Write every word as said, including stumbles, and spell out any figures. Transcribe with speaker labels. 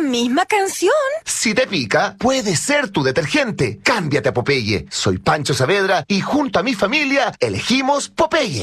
Speaker 1: misma canción.
Speaker 2: Si te pica, puede ser tu detergente. Cámbiate a Popeye. Soy Pancho Saavedra y junto a mi familia elegimos Popeye.